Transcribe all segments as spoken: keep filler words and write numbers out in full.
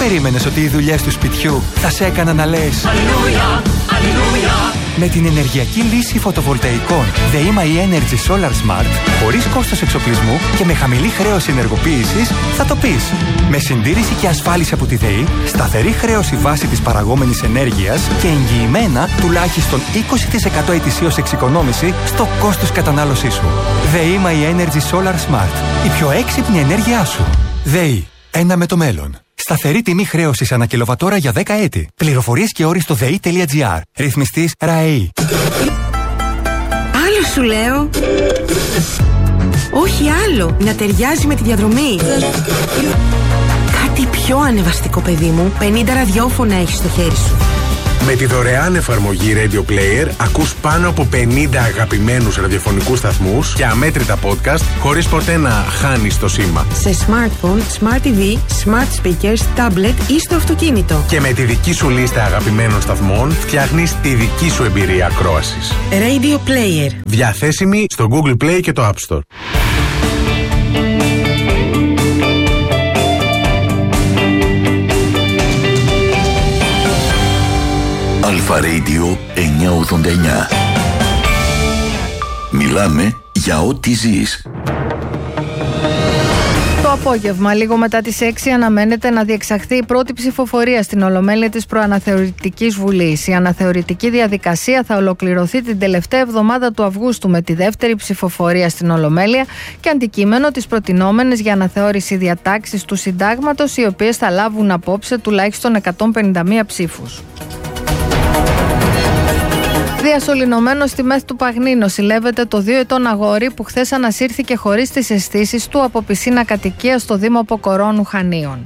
περίμενες ότι οι δουλειές του σπιτιού θα σε έκαναν να λες Αλληλούια, αλληλούια? Με την ενεργειακή λύση φωτοβολταϊκών ΔΕΗ MyEnergy Solar Smart, χωρίς κόστος εξοπλισμού και με χαμηλή χρέωση ενεργοποίησης, θα το πεις. Με συντήρηση και ασφάλιση από τη ΔΕΗ, σταθερή χρέωση βάση της παραγόμενης ενέργειας και εγγυημένα τουλάχιστον είκοσι τοις εκατό ετησίως εξοικονόμηση στο κόστος κατανάλωσής σου. ΔΕΗ MyEnergy Solar Smart. Η πιο έξυπνη ενέργειά σου. ΔΕΗ. Ένα με το μέλλον. Σταθερή τιμή χρέωσης ανά κιλοβατόρα για δέκα έτη. Πληροφορίες και όροι στο δέη τελεία τζι άρ. Ρυθμιστής ΡΑΕΗ. Άλλο σου λέω. Όχι άλλο. Να ταιριάζει με τη διαδρομή. Κάτι πιο ανεβαστικό, παιδί μου. πενήντα ραδιόφωνα έχεις στο χέρι σου. Με τη δωρεάν εφαρμογή Radio Player ακούς πάνω από πενήντα αγαπημένους ραδιοφωνικούς σταθμούς και αμέτρητα podcast χωρίς ποτέ να χάνεις το σήμα. Σε smartphone, smart τι βι, smart speakers, tablet ή στο αυτοκίνητο. Και με τη δική σου λίστα αγαπημένων σταθμών φτιάχνεις τη δική σου εμπειρία ακρόασης. Radio Player. Διαθέσιμη στο Google Play και το App Store. Αλφα Radio εννιακόσια ογδόντα εννιά. Μιλάμε για ό,τι ζεις. Το απόγευμα, λίγο μετά τις έξι, αναμένεται να διεξαχθεί η πρώτη ψηφοφορία στην Ολομέλεια της Προαναθεωρητικής Βουλής. Η αναθεωρητική διαδικασία θα ολοκληρωθεί την τελευταία εβδομάδα του Αυγούστου με τη δεύτερη ψηφοφορία στην Ολομέλεια και αντικείμενο τις προτινόμενες για αναθεώρηση διατάξεις του Συντάγματος, οι οποίες θα λάβουν απόψε τουλάχιστον εκατόν πενήντα μία ψήφους. Διασωληνωμένο στη μέθη του Παγνή νοσηλεύεται το δύο ετών αγόρι που χθες ανασύρθηκε χωρίς τις αισθήσεις του από πισίνα κατοικίας στο Δήμο Ποκορώνου Χανίων.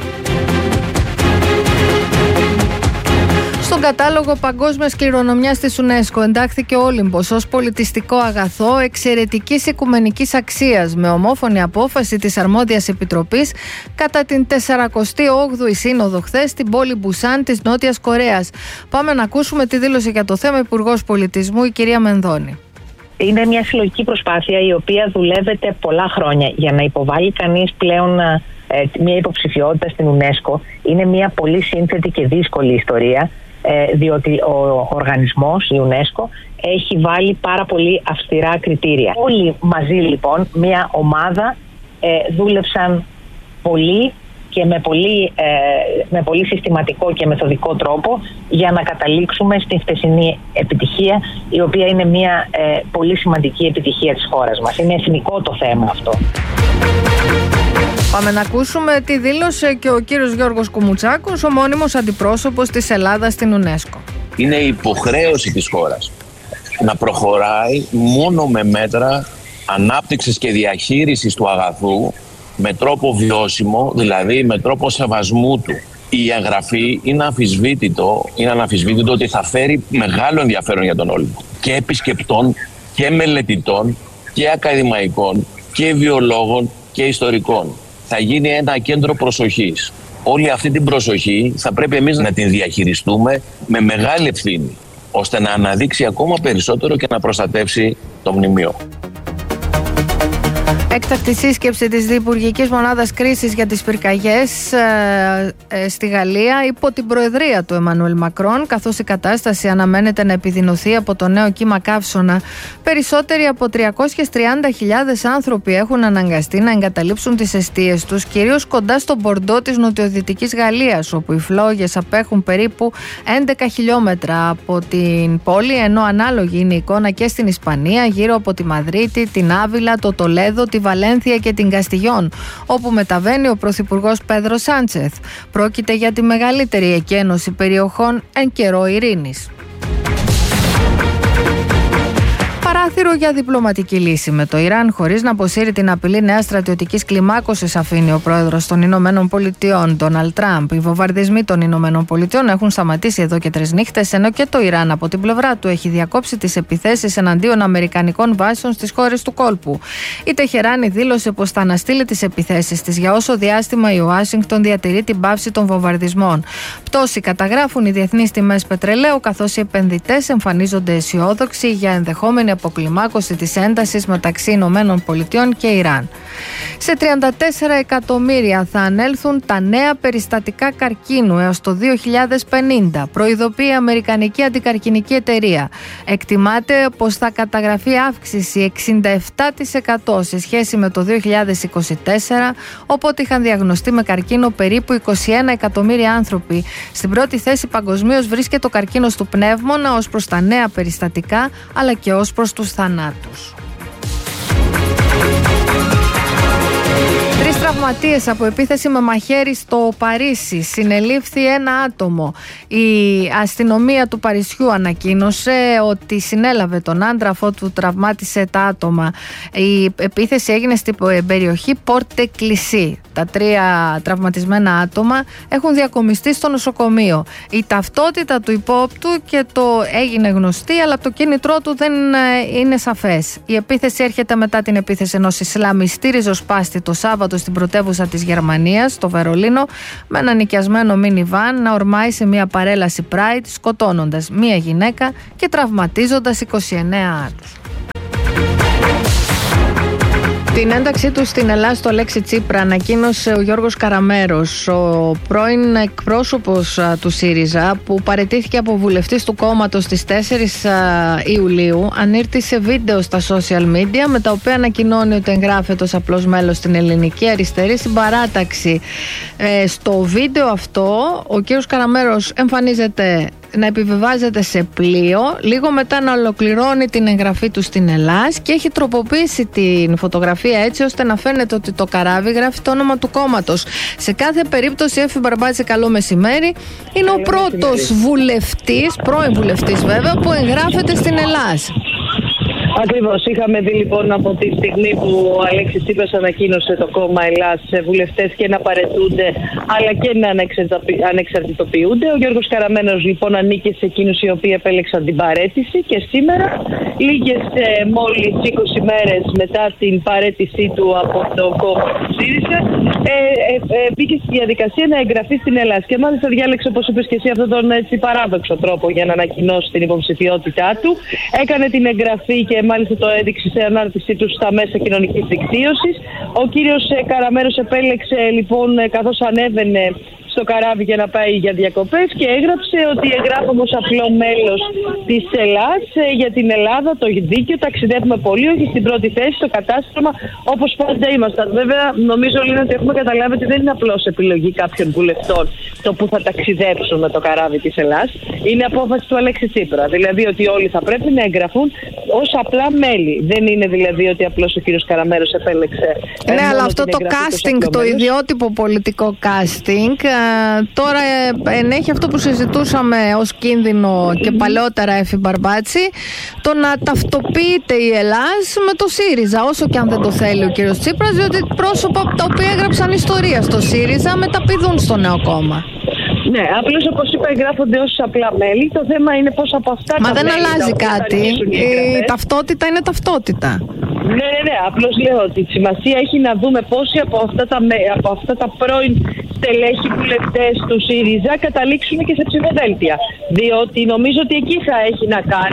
Στον κατάλογο παγκόσμιας κληρονομιάς της UNESCO εντάχθηκε ο Όλυμπος ως πολιτιστικό αγαθό εξαιρετικής οικουμενικής αξίας, με ομόφωνη απόφαση της αρμόδιας επιτροπής κατά την σαραντά όγδοη Σύνοδο χθες στην πόλη Μπουσάν της Νότιας Κορέας. Πάμε να ακούσουμε τη δήλωση για το θέμα Υπουργός Πολιτισμού, η κυρία Μενδώνη. Είναι μια συλλογική προσπάθεια η οποία δουλεύεται πολλά χρόνια για να υποβάλει κανείς πλέον ε, μια υποψηφιότητα στην UNESCO. Είναι μια πολύ σύνθετη και δύσκολη ιστορία, ε, διότι ο οργανισμός, η UNESCO, έχει βάλει πάρα πολύ αυστηρά κριτήρια. Όλοι μαζί λοιπόν, μια ομάδα, ε, δούλεψαν πολύ και με πολύ, ε, με πολύ συστηματικό και μεθοδικό τρόπο για να καταλήξουμε στην χτεσινή επιτυχία, η οποία είναι μια ε, πολύ σημαντική επιτυχία της χώρας μας. Είναι εθνικό το θέμα αυτό. Πάμε να ακούσουμε τι δήλωσε και ο κύριος Γιώργος Κουμουτσάκος, ο μόνιμος αντιπρόσωπος της Ελλάδας στην UNESCO. Είναι υποχρέωση της χώρας να προχωράει μόνο με μέτρα ανάπτυξης και διαχείρισης του αγαθού με τρόπο βιώσιμο, δηλαδή με τρόπο σεβασμού του. Η εγγραφή είναι αμφισβήτητο, είναι αναμφισβήτητο ότι θα φέρει μεγάλο ενδιαφέρον για τον Όλυμπο. Και επισκεπτών και μελετητών και ακαδημαϊκών και βιολόγων και ιστορικών. Θα γίνει ένα κέντρο προσοχής. Όλη αυτή την προσοχή θα πρέπει εμείς να την διαχειριστούμε με μεγάλη ευθύνη, ώστε να αναδείξει ακόμα περισσότερο και να προστατεύσει το μνημείο. Έκτακτη σύσκεψη της Διυπουργικής Μονάδας Κρίσης για τις πυρκαγιές ε, ε, στη Γαλλία υπό την προεδρία του Εμμανουέλ Μακρόν, καθώς η κατάσταση αναμένεται να επιδεινωθεί από το νέο κύμα καύσωνα. Περισσότεροι από τριακόσιες τριάντα χιλιάδες άνθρωποι έχουν αναγκαστεί να εγκαταλείψουν τις εστίες τους, κυρίως κοντά στο Μπορντό της νοτιοδυτικής Γαλλίας, όπου οι φλόγες απέχουν περίπου έντεκα χιλιόμετρα από την πόλη, ενώ ανάλογη είναι η εικόνα και στην Ισπανία, γύρω από τη Μαδρίτη, την Άβυλα, το Τολέδο, τη Βαλένθια και την Καστιγιόν, όπου μεταβαίνει ο Πρωθυπουργός Πέδρο Σάντσεθ. Πρόκειται για τη μεγαλύτερη εκένωση περιοχών εν καιρό ειρήνης. Παράθυρο για διπλωματική λύση με το Ιράν χωρίς να αποσύρει την απειλή νέας στρατιωτικής κλιμάκωσης, αφήνει ο πρόεδρος των Ηνωμένων Πολιτειών, Ντόναλντ Τραμπ. Οι βομβαρδισμοί των Ηνωμένων Πολιτειών έχουν σταματήσει εδώ και τρεις νύχτες, ενώ και το Ιράν από την πλευρά του έχει διακόψει τις επιθέσεις εναντίον αμερικανικών βάσεων στις χώρες του κόλπου. Η Τεχεράνη δήλωσε πως θα αναστείλει τις επιθέσεις της για όσο διάστημα η Ουάσιγκτον διατηρεί την πάυση των βομβαρδισμών. Πτώση καταγράφουν οι διεθνείς τιμές πετρελαίου, καθώς οι επενδυτές εμφανίζονται αισιόδοξοι για ενδεχόμενη αποκλεισή αποκλιμάκωση της έντασης μεταξύ Ηνωμένων Πολιτειών και Ιράν. Σε τριάντα τέσσερα εκατομμύρια θα ανέλθουν τα νέα περιστατικά καρκίνου έως το δύο χιλιάδες πενήντα, προειδοποιεί η Αμερικανική Αντικαρκινική Εταιρεία. Εκτιμάται πως θα καταγραφεί αύξηση εξήντα επτά τοις εκατό σε σχέση με το δύο χιλιάδες είκοσι τέσσερα, όποτε είχαν διαγνωστεί με καρκίνο περίπου είκοσι ένα εκατομμύρια άνθρωποι. Στην πρώτη θέση παγκοσμίως βρίσκεται ο καρκίνος του πνεύμονα ως προς τα νέα περιστατικά, αλλά και ως προς τους θανάτους. Τρεις τραυματίες από επίθεση με μαχαίρι στο Παρίσι. Συνελήφθη ένα άτομο. Η αστυνομία του Παρισιού ανακοίνωσε ότι συνέλαβε τον άντρα αφότου τραυμάτισε τα άτομα. Η επίθεση έγινε στην περιοχή Πόρτε Κλισί. Τα τρία τραυματισμένα άτομα έχουν διακομιστεί στο νοσοκομείο. Η ταυτότητα του υπόπτου και το έγινε γνωστή, αλλά το κίνητρό του δεν είναι σαφές. Η επίθεση έρχεται μετά την επίθεση ενός Ισλαμιστή ριζοσπάστη το Σάββατο στην πρωτεύουσα της Γερμανίας, το Βερολίνο, με ένα νοικιασμένο μίνιβαν να ορμάει σε μια παρέλαση Pride, σκοτώνοντας μία γυναίκα και τραυματίζοντας είκοσι εννέα άλλους. Την ένταξή του στην Ελλάδα στο Αλέξη Τσίπρα ανακοίνωσε ο Γιώργος Καραμέρος, ο πρώην εκπρόσωπος του ΣΥΡΙΖΑ, που παραιτήθηκε από βουλευτής του κόμματος στις τέσσερις Ιουλίου. Ανήρτησε σε βίντεο στα social media, με τα οποία ανακοινώνει ότι εγγράφεται ως απλός μέλος στην Ελληνική Αριστερή Συμπαράταξη. Ε, στο βίντεο αυτό ο κύριος Καραμέρος εμφανίζεται να επιβιβάζεται σε πλοίο, λίγο μετά να ολοκληρώνει την εγγραφή του στην Ελλάς και έχει τροποποιήσει την φωτογραφία έτσι ώστε να φαίνεται ότι το καράβι γράφει το όνομα του κόμματος. Σε κάθε περίπτωση, Εφη Μπαρμπάτση, καλό μεσημέρι, είναι ο πρώτος βουλευτής, πρώην βουλευτής βέβαια, που εγγράφεται στην Ελλάς. Ακριβώς. Είχαμε δει λοιπόν από τη στιγμή που ο Αλέξης Τσίπρας ανακοίνωσε το κόμμα Ελλάς σε βουλευτές και να παραιτούνται αλλά και να ανεξαρτητοποιούνται. Ο Γιώργος Καραμένος λοιπόν ανήκε σε εκείνους οι οποίοι επέλεξαν την παραίτηση και σήμερα, λίγες ε, μόλις είκοσι μέρες μετά την παραίτησή του από το κόμμα του ΣΥΡΙΖΑ, ε, ε, ε, μπήκε στη διαδικασία να εγγραφεί στην Ελλάς και μάλιστα διάλεξε, όπως είπες και εσύ, αυτόν τον έτσι παράδοξο τρόπο για να ανακοινώσει την υποψηφιότητά του. Έκανε την εγγραφή και μάλιστα το έδειξε σε ανάρτησή του στα μέσα κοινωνικής δικτύωσης. Ο κύριος Καραμέρος επέλεξε λοιπόν, καθώς ανέβαινε στο καράβι για να πάει για διακοπές, και έγραψε ότι εγγράφουμε ως απλό μέλος της Ελλάς για την Ελλάδα, το δίκαιο, ταξιδεύουμε πολύ, όχι στην πρώτη θέση, το κατάστρωμα, όπως πάντα ήμασταν. Βέβαια, νομίζω όλοι ότι έχουμε καταλάβει ότι δεν είναι απλώς επιλογή κάποιων βουλευτών το που θα ταξιδέψουν με το καράβι της Ελλάς. Είναι απόφαση του Αλέξη Τσίπρα. Δηλαδή ότι όλοι θα πρέπει να εγγραφούν ως απλά μέλη. Δεν είναι δηλαδή ότι απλώς ο κύριος Καραμέρος επέλεξε. Ναι, αλλά αυτό το casting, το ιδιότυπο πολιτικό casting, τώρα ενέχει αυτό που συζητούσαμε ως κίνδυνο και παλαιότερα, Εφη Μπαρμπάτση, το να ταυτοποιείται η Ελλάς με το ΣΥΡΙΖΑ, όσο και αν δεν το θέλει ο κύριος Τσίπρας, διότι πρόσωπα τα οποία έγραψαν ιστορία στο ΣΥΡΙΖΑ μεταπηδούν στο νέο κόμμα. Ναι, απλώς όπως είπα εγγράφονται ως απλά μέλη. Το θέμα είναι πώς από αυτά Μα τα δεν μέλη αλλάζει κάτι. Η ταυτότητα είναι ταυτότητα. Ναι, ναι, ναι. Απλώς λέω ότι η σημασία έχει να δούμε πόσοι από αυτά τα, από αυτά τα πρώην στελέχη βουλευτές του ΣΥΡΙΖΑ καταλήξουν και σε ψηφοδέλτια. Διότι νομίζω ότι εκεί θα έχει να κάνει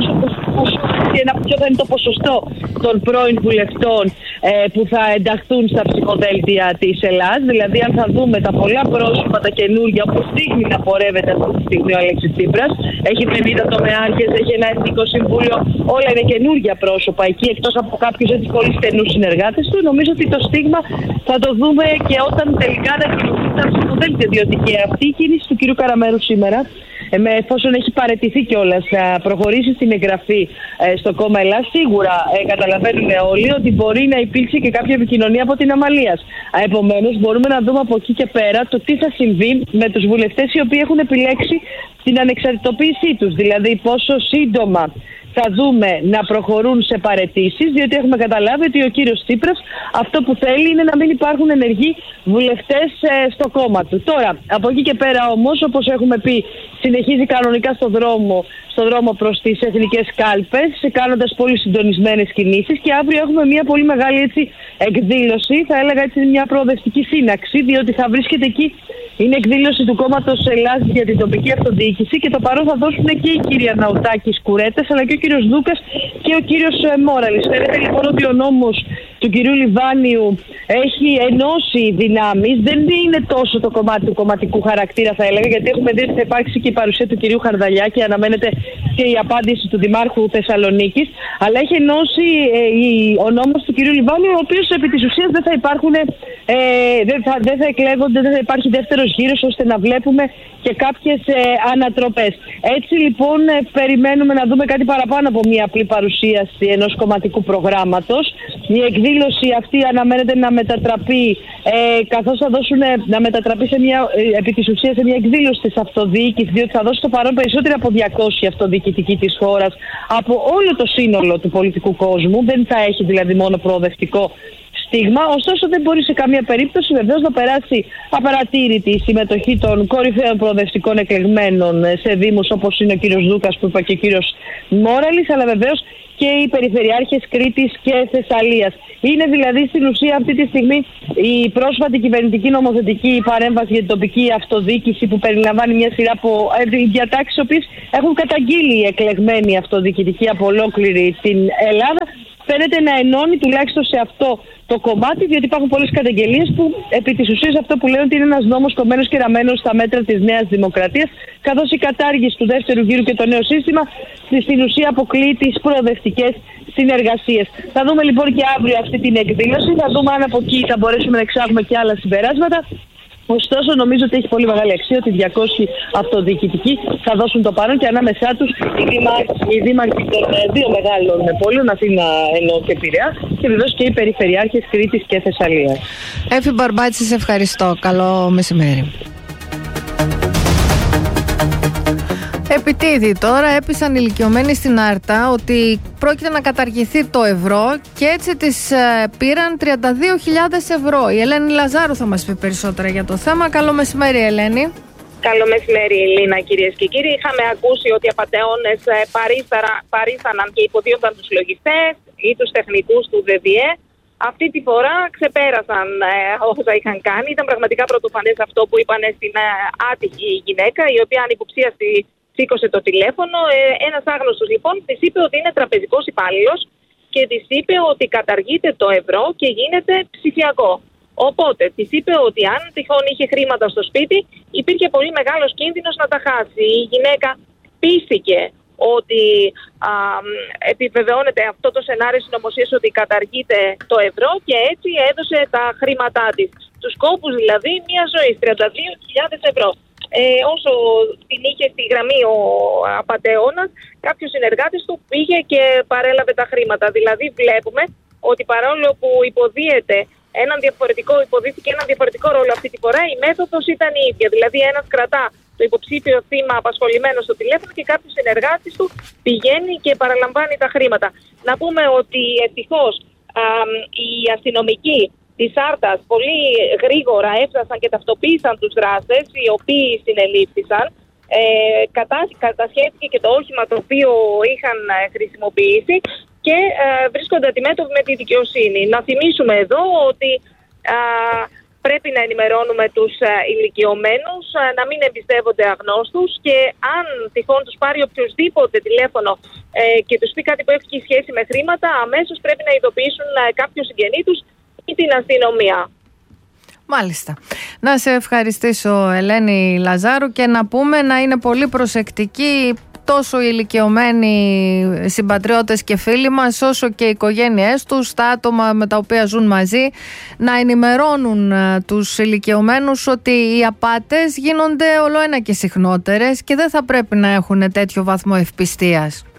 ποιο θα είναι το ποσοστό των πρώην βουλευτών ε, που θα ενταχθούν στα ψηφοδέλτια της Ελλάς. Δηλαδή, αν θα δούμε τα πολλά πρόσωπα, τα καινούργια, όπως δείχνει να πορεύεται αυτή τη στιγμή ο Αλέξης Τσίπρας, έχει πενήντα τομεάρχες, έχει ένα εθνικό συμβούλιο, όλα είναι καινούργια πρόσωπα εκεί, εκτός από κάποιους έτσι πολύ στενούς συνεργάτες του. Νομίζω ότι το στίγμα θα το δούμε και όταν τελικά θα κινηθούν τα ψηφοδέλτια, διότι και αυτή η κίνηση του κ. Καραμέρου σήμερα, Ε, εφόσον έχει παραιτηθεί κιόλας να προχωρήσει στην εγγραφή ε, στο κόμμα Ελλάς, σίγουρα ε, καταλαβαίνουν όλοι ότι μπορεί να υπήρξε και κάποια επικοινωνία από την Αμαλίας. Επομένως, μπορούμε να δούμε από εκεί και πέρα το τι θα συμβεί με τους βουλευτές οι οποίοι έχουν επιλέξει την ανεξαρτητοποίησή τους. Δηλαδή, πόσο σύντομα θα δούμε να προχωρούν σε παραιτήσεις, διότι έχουμε καταλάβει ότι ο κύριος Τσίπρας αυτό που θέλει είναι να μην υπάρχουν ενεργοί βουλευτές ε, στο κόμμα του. Τώρα, από εκεί και πέρα όμως, όπως έχουμε πει, συνεχίζει κανονικά στο δρόμο, στο δρόμο προς τις εθνικές κάλπες, κάνοντας πολύ συντονισμένες κινήσεις, και αύριο έχουμε μια πολύ μεγάλη έτσι, εκδήλωση, θα έλεγα έτσι μια προοδευτική σύναξη, διότι θα βρίσκεται εκεί Είναι εκδήλωση του κόμματος Ελλάς για την τοπική αυτοδιοίκηση και το παρόν θα δώσουν και η κυρία Ναουτάκη Κουρέτας αλλά και ο κύριος Δούκας και ο κύριος Μόραλης. Φαίνεται λοιπόν ότι ο νόμος του κυρίου Λιβάνιου έχει ενώσει δυνάμεις. Δεν είναι τόσο το κομμάτι του κομματικού χαρακτήρα, θα έλεγα, γιατί έχουμε δει ότι θα υπάρξει και η παρουσία του κυρίου Χαρδαλιά και αναμένεται και η απάντηση του Δημάρχου Θεσσαλονίκης. Αλλά έχει ενώσει ε, η, ο νόμος του κυρίου Λιβάνιου, ο οποίος επί της ουσίας δεν θα υπάρχουν, ε, δεν, θα, δεν θα εκλέγονται, δεν θα υπάρχει δεύτερος γύρος, ώστε να βλέπουμε και κάποιες ε, ανατροπές. Έτσι λοιπόν ε, περιμένουμε να δούμε κάτι παραπάνω από μια απλή παρουσίαση ενός κομματικού προγράμματος. Η εκδήλωση αυτή αναμένεται να μετατραπεί, ε, καθώς θα δώσουν, να μετατραπεί σε μια, ε, επί της ουσίας σε μια εκδήλωση της αυτοδιοίκησης, διότι θα δώσει το παρόν περισσότεροι από διακόσιοι αυτοδιοικητικοί της χώρας, από όλο το σύνολο του πολιτικού κόσμου. Δεν θα έχει δηλαδή μόνο προοδευτικό στίγμα, ωστόσο δεν μπορεί σε καμία περίπτωση βεβαίως να περάσει απαρατήρητη η συμμετοχή των κορυφαίων προοδευτικών εκλεγμένων σε δήμους όπως είναι ο κύριος Δούκας που είπα και ο κύριος Μόραλης, αλλά βεβαίως και οι περιφερειάρχες Κρήτης και Θεσσαλίας. Είναι δηλαδή στην ουσία αυτή τη στιγμή η πρόσφατη κυβερνητική νομοθετική παρέμβαση για την τοπική αυτοδιοίκηση που περιλαμβάνει μια σειρά από διατάξεις οι οποίες έχουν καταγγείλει οι εκλεγμένοι αυτοδιοικητικοί από ολόκληρη την Ελλάδα. Φαίνεται να ενώνει τουλάχιστον σε αυτό το κομμάτι, διότι υπάρχουν πολλές καταγγελίες που επί της ουσίας αυτό που λένε ότι είναι ένας νόμος κομμένος και ραμμένος στα μέτρα της Νέας Δημοκρατίας, καθώς η κατάργηση του δεύτερου γύρου και το νέο σύστημα στην ουσία αποκλείει τις προοδευτικές συνεργασίες. Θα δούμε λοιπόν και αύριο αυτή την εκδήλωση, θα δούμε αν από εκεί θα μπορέσουμε να εξάγουμε και άλλα συμπεράσματα. Ωστόσο, νομίζω ότι έχει πολύ μεγάλη αξία ότι διακόσιοι αυτοδιοικητικοί θα δώσουν το παρόν και ανάμεσά τους οι δήμαρχοι των δύο μεγάλων πόλεων, Αθήνα ενώ και Πειραιά, και βεβαίως και οι περιφερειάρχες Κρήτης και Θεσσαλίας. Έφη Μπαρμπάτση, σε ευχαριστώ. Καλό μεσημέρι. Επιτίδη τώρα έπεισαν ηλικιωμένοι στην Άρτα ότι πρόκειται να καταργηθεί το ευρώ και έτσι τις ε, πήραν τριάντα δύο χιλιάδες ευρώ. Η Ελένη Λαζάρου θα μας πει περισσότερα για το θέμα. Καλό μεσημέρι, Ελένη. Καλό μεσημέρι, Ελίνα, κυρίες και κύριοι. Είχαμε ακούσει ότι οι απατεώνες παρίσταναν και υποδίονταν τους λογιστές ή τους τεχνικούς του ΔΔΕ. Αυτή τη φορά ξεπέρασαν ε, όσα είχαν κάνει. Ήταν πραγματικά πρωτοφανές αυτό που είπαν στην ε, άτυχη γυναίκα, η οποία ανυποψίαστη σήκωσε το τηλέφωνο. Ε, ένας άγνωστος λοιπόν της είπε ότι είναι τραπεζικός υπάλληλος και της είπε ότι καταργείται το ευρώ και γίνεται ψηφιακό. Οπότε της είπε ότι αν τυχόν είχε χρήματα στο σπίτι, υπήρχε πολύ μεγάλος κίνδυνος να τα χάσει. Η γυναίκα πίστηκε ότι α, επιβεβαιώνεται αυτό το σενάριο συνωμοσίας ότι καταργείται το ευρώ και έτσι έδωσε τα χρήματά της. Τους κόπους δηλαδή μια ζωή, τριάντα δύο χιλιάδες ευρώ. Ε, όσο την είχε στη γραμμή ο απατεώνας, κάποιος συνεργάτης του πήγε και παρέλαβε τα χρήματα. Δηλαδή βλέπουμε ότι παρόλο που υποδίεται έναν διαφορετικό, υποδίθηκε έναν διαφορετικό ρόλο αυτή τη φορά, η μέθοδος ήταν η ίδια. Δηλαδή ένας κρατά το υποψήφιο θύμα απασχολημένο στο τηλέφωνο και κάποιος συνεργάτης του πηγαίνει και παραλαμβάνει τα χρήματα. Να πούμε ότι ευτυχώς οι αστυνομικοί της Άρτας πολύ γρήγορα έφτασαν και ταυτοποίησαν τους δράστες οι οποίοι συνελήφθησαν. Ε, κατα, κατασχέθηκε και το όχημα το οποίο είχαν χρησιμοποιήσει και ε, βρίσκονται αντιμέτωποι με τη δικαιοσύνη. Να θυμίσουμε εδώ ότι ε, πρέπει να ενημερώνουμε τους ε, ηλικιωμένους, ε, να μην εμπιστεύονται αγνώστους και αν τυχόν τους πάρει οποιοδήποτε τηλέφωνο ε, και τους πει κάτι που έχει σχέση με χρήματα, αμέσως πρέπει να ειδοποιήσουν ε, κάποιο συγγενή τους ή την αστυνομία. Μάλιστα. Να σε ευχαριστήσω, Ελένη Λαζάρου, και να πούμε να είναι πολύ προσεκτικοί τόσο οι ηλικιωμένοι συμπατριώτες και φίλοι μας, όσο και οι οικογένειές τους, τα άτομα με τα οποία ζουν μαζί, να ενημερώνουν τους ηλικιωμένους ότι οι απάτες γίνονται ολοένα και συχνότερες και δεν θα πρέπει να έχουν τέτοιο βαθμό ευπιστίας.